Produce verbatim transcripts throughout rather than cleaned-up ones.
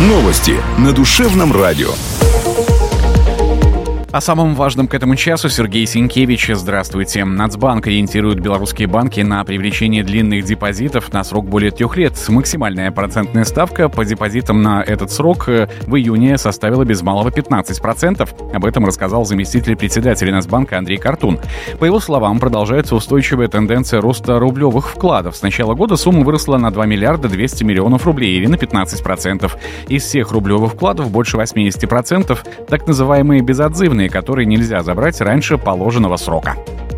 Новости на душевном радио. О самом важном к этому часу Сергей Сенкевич. Здравствуйте. Нацбанк ориентирует белорусские банки на привлечение длинных депозитов на срок более трех лет. Максимальная процентная ставка по депозитам на этот срок в июне составила без малого пятнадцать процентов. Об этом рассказал заместитель председателя Нацбанка Андрей Картун. По его словам, продолжается устойчивая тенденция роста рублевых вкладов. С начала года сумма выросла на два миллиарда двести миллионов рублей или на пятнадцать процентов. Из всех рублевых вкладов больше восемьдесят процентов так называемые безотзывные, которые нельзя забрать раньше положенного срока.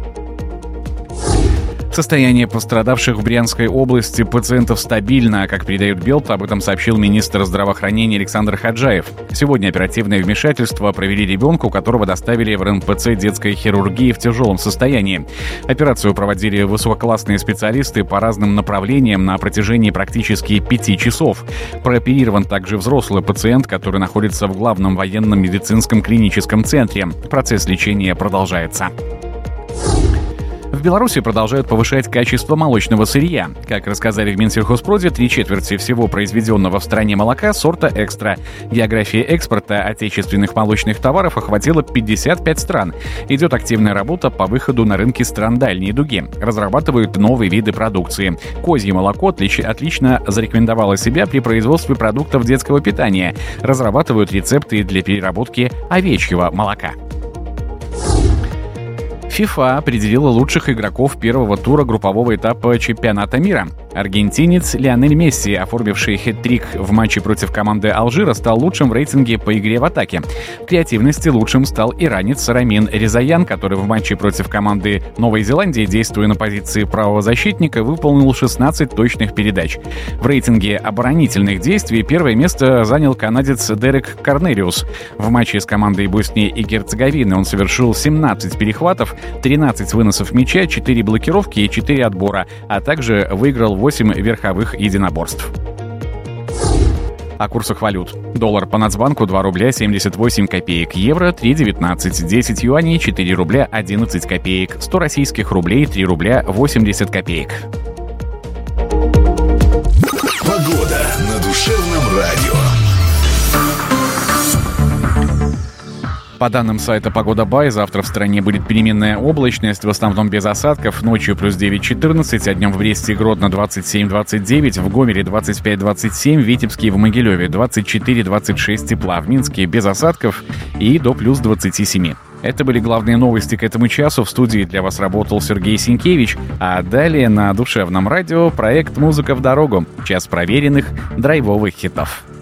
Состояние пострадавших в Брянской области пациентов стабильно, как передает Белта, об этом сообщил министр здравоохранения Александр Хаджаев. Сегодня оперативное вмешательство провели ребенку, которого доставили в эр эн пэ цэ детской хирургии в тяжелом состоянии. Операцию проводили высококлассные специалисты по разным направлениям на протяжении практически пяти часов. Прооперирован также взрослый пациент, который находится в главном военном медицинском клиническом центре. Процесс лечения продолжается. В Беларуси продолжают повышать качество молочного сырья. Как рассказали в Минсельхозпроде, три четверти всего произведенного в стране молока сорта «Экстра». География экспорта отечественных молочных товаров охватила пятьдесят пять стран. Идет активная работа по выходу на рынки стран дальней дуги. Разрабатывают новые виды продукции. Козье молоко отлич- отлично зарекомендовало себя при производстве продуктов детского питания. Разрабатывают рецепты для переработки овечьего молока. ФИФА определила лучших игроков первого тура группового этапа чемпионата мира. Аргентинец Лионель Месси, оформивший хет-трик в матче против команды Алжира, стал лучшим в рейтинге по игре в атаке. В креативности лучшим стал иранец Рамин Резаян, который в матче против команды Новой Зеландии, действуя на позиции правого защитника, выполнил шестнадцать точных передач. В рейтинге оборонительных действий первое место занял канадец Дерек Корнелиус. В матче с командой Боснии и Герцеговины он совершил семнадцать перехватов, тринадцать выносов мяча, четыре блокировки и четыре отбора, а также выиграл восемь верховых единоборств. О курсах валют. Доллар по Нацбанку два рубля семьдесят восемь копеек, евро три девятнадцать, десять юаней четыре рубля одиннадцать копеек, сто российских рублей три рубля восемьдесят копеек. Погода на душевном радио. По данным сайта «Погода.бай», завтра в стране будет переменная облачность, в основном без осадков. Ночью плюс девять четырнадцать, а днем в Бресте и Гродно двадцать семь двадцать девять, в Гомеле двадцать пять двадцать семь, в Витебске и в Могилеве двадцать четыре двадцать шесть тепла, в Минске без осадков и до плюс двадцать семь. Это были главные новости к этому часу. В студии для вас работал Сергей Сенкевич, а далее на душевном радио проект «Музыка в дорогу». Час проверенных драйвовых хитов.